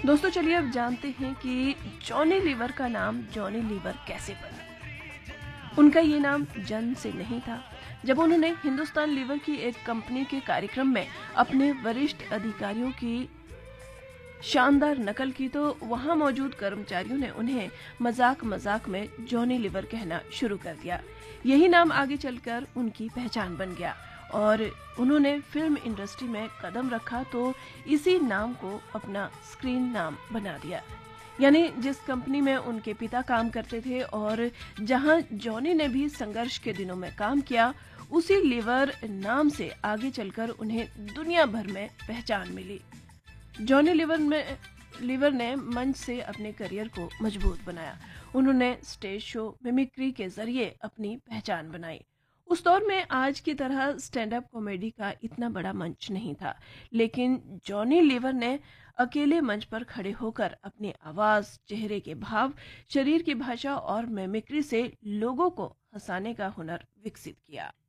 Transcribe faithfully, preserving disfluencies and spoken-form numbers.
दोस्तों चलिए अब जानते हैं कि जॉनी लीवर का नाम जॉनी लीवर कैसे पड़ा। उनका ये नाम जन्म से नहीं था। जब उन्होंने हिंदुस्तान लीवर की एक कंपनी के कार्यक्रम में अपने वरिष्ठ अधिकारियों की शानदार नकल की तो वहां मौजूद कर्मचारियों ने उन्हें मजाक मजाक में जॉनी लीवर कहना शुरू कर दिया। यही नाम आगे चलकर उनकी पहचान बन गया और उन्होंने फिल्म इंडस्ट्री में कदम रखा तो इसी नाम को अपना स्क्रीन नाम बना दिया। यानी जिस कंपनी में उनके पिता काम करते थे और जहां जॉनी ने भी संघर्ष के दिनों में काम किया, उसी लीवर नाम से आगे चलकर उन्हें दुनिया भर में पहचान मिली। जॉनी लीवर में लीवर ने मंच से अपने करियर को मजबूत बनाया। उन्होंने स्टेज शो मिमिक्री के जरिए अपनी पहचान बनाई। उस दौर में आज की तरह स्टैंड अप कॉमेडी का इतना बड़ा मंच नहीं था, लेकिन जॉनी लीवर ने अकेले मंच पर खड़े होकर अपनी आवाज, चेहरे के भाव, शरीर की भाषा और मिमिक्री से लोगों को हंसाने का हुनर विकसित किया।